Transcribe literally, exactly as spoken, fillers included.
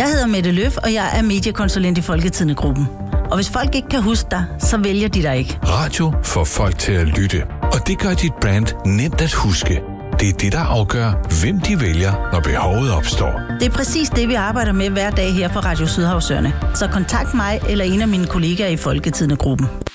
Jeg hedder Mette Løf, og jeg er mediekonsulent i Folketidende-gruppen. Og hvis folk ikke kan huske dig, så vælger de dig ikke. Radio får folk til at lytte, og det gør dit brand nemt at huske. Det er det, der afgør, hvem de vælger, når behovet opstår. Det er præcis det, vi arbejder med hver dag her på Radio Sydhavsøerne. Så kontakt mig eller en af mine kollegaer i Folketidende-gruppen.